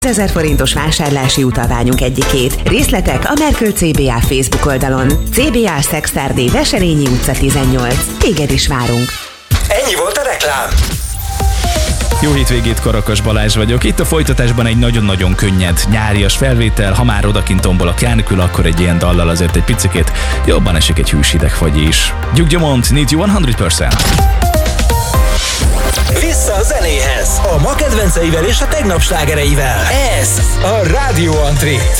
1000 forintos vásárlási utalványunk egyikét. Részletek a Merkül CBA Facebook oldalon. CBA Szekszárdi, Veselényi utca 18. Téged is várunk. Ennyi volt a reklám. Jó hétvégét, Karakas Balázs vagyok. Itt a folytatásban egy nagyon-nagyon könnyed nyárias felvétel. Ha már odakint tombol a kárkül, akkor egy ilyen dallal azért egy picikét jobban esik egy hűs hidegfagy is. Duke Dumont, Need You 100%. Vissza a zenéhez, a ma kedvenceivel és a tegnap slágereivel. Ez a Rádió Antrit.